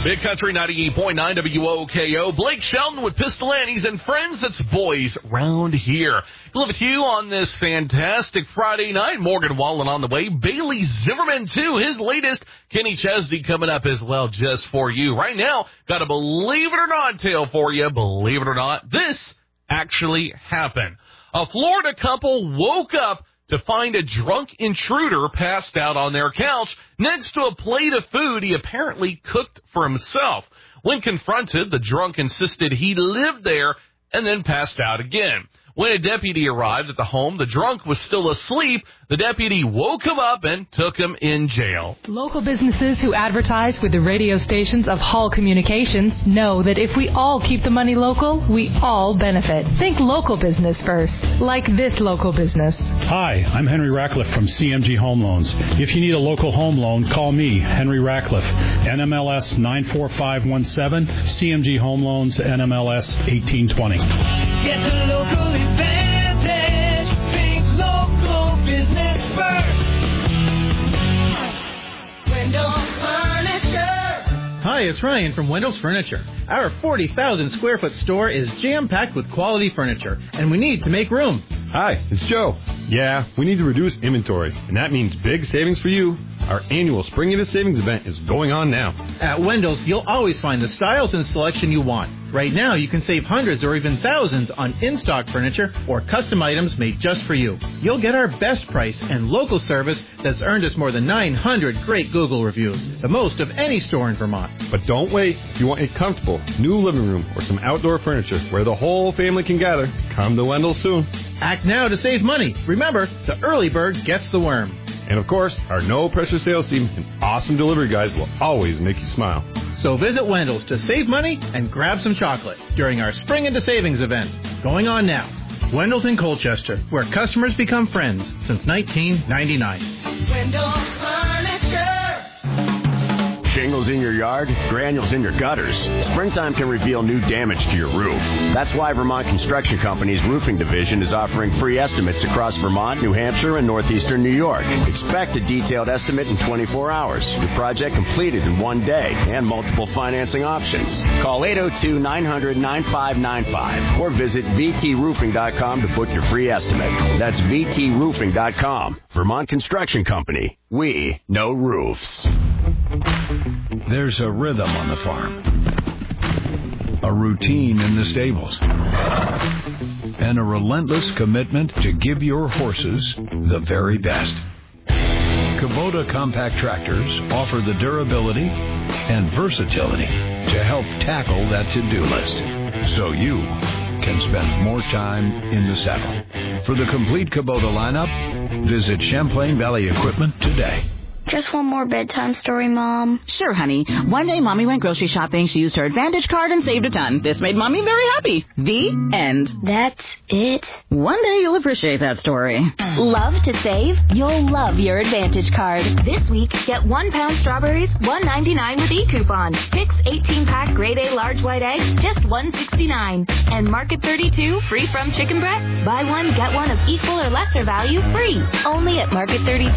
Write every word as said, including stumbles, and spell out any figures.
Big Country ninety-eight point nine W O K O. Blake Shelton with Pistol Annie's and friends. It's boys round here. Live with you on this fantastic Friday night. Morgan Wallen on the way. Bailey Zimmerman, too. His latest. Kenny Chesney coming up as well just for you. Right now, got a Believe It or Not tale for you. Believe it or not, this actually happened. A Florida couple woke up to find a drunk intruder passed out on their couch next to a plate of food he apparently cooked for himself. When confronted, the drunk insisted he lived there and then passed out again. When a deputy arrived at the home, the drunk was still asleep. The deputy woke him up and took him in jail. Local businesses who advertise with the radio stations of Hall Communications know that if we all keep the money local, we all benefit. Think local business first, like this local business. Hi, I'm Henry Ratcliffe from C M G Home Loans. If you need a local home loan, call me, Henry Ratcliffe, N M L S nine four five one seven, C M G Home Loans, N M L S eighteen twenty. Get the local advantage. Think local business first. Wendell's Furniture. Hi, it's Ryan from Wendell's Furniture. Our forty thousand square foot store is jam-packed with quality furniture, and we need to make room. Hi, it's Joe. Yeah, we need to reduce inventory, and that means big savings for you. Our annual Spring Into Savings event is going on now. At Wendell's, you'll always find the styles and selection you want. Right now, you can save hundreds or even thousands on in-stock furniture or custom items made just for you. You'll get our best price and local service that's earned us more than nine hundred great Google reviews, the most of any store in Vermont. But don't wait. If you want a comfortable new living room or some outdoor furniture where the whole family can gather, come to Wendell's soon. Act now to save money. Remember, the early bird gets the worm. And of course, our no-pressure sales team and awesome delivery guys will always make you smile. So visit Wendell's to save money and grab some chocolate during our Spring Into Savings event. Going on now. Wendell's in Colchester, where customers become friends since nineteen ninety-nine. Wendell's Furniture. Shingles in your yard, granules in your gutters. Springtime can reveal new damage to your roof. That's why Vermont Construction Company's roofing division is offering free estimates across Vermont, New Hampshire, and northeastern New York. Expect a detailed estimate in twenty-four hours. Your project completed in one day and multiple financing options. Call eight oh two, nine hundred, nine five nine five or visit v t roofing dot com to book your free estimate. That's v t roofing dot com. Vermont Construction Company. We know roofs. There's a rhythm on the farm, a routine in the stables, and a relentless commitment to give your horses the very best. Kubota compact tractors offer the durability and versatility to help tackle that to-do list, so you can spend more time in the saddle. For the complete Kubota lineup, visit Champlain Valley Equipment today. Just one more bedtime story, Mom. Sure, honey. One day, Mommy went grocery shopping. She used her Advantage card and saved a ton. This made Mommy very happy. The end. That's it? One day you'll appreciate that story. Love to save? You'll love your Advantage card. This week, get one pound strawberries, one ninety-nine with e-coupon. Pix eighteen-pack grade A large white eggs, just one sixty-nine. And Market thirty-two, free from chicken breast. Buy one, get one of equal or lesser value free. Only at Market thirty-two.